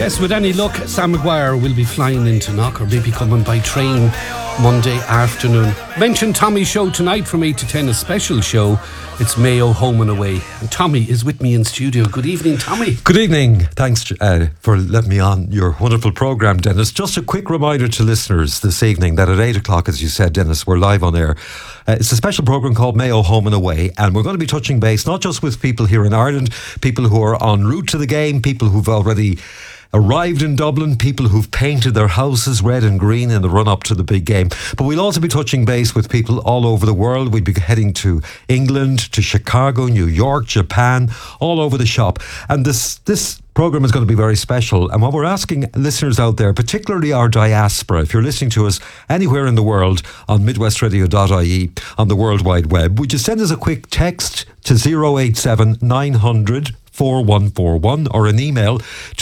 Yes, with any luck, Sam Maguire will be flying into Knock or maybe coming by train Monday afternoon. Mention Tommy's show tonight from 8 to 10, a special show. It's Mayo Home and Away. And Tommy is with me in studio. Good evening, Tommy. Good evening. Thanks for letting me on your wonderful programme, Dennis. Just a quick reminder to listeners this evening that at 8 o'clock, as you said, Dennis, we're live on air. It's a special programme called Mayo Home and Away, and we're going to be touching base not just with people here in Ireland, people who are en route to the game, people who've already arrived in Dublin, people who've painted their houses red and green in the run-up to the big game. But we'll also be touching base with people all over the world. We'll be heading to England, to Chicago, New York, Japan, all over the shop. And this programme is going to be very special. And what we're asking listeners out there, particularly our diaspora, if you're listening to us anywhere in the world on midwestradio.ie, on the World Wide Web, would you send us a quick text to 087 900 4141 or an email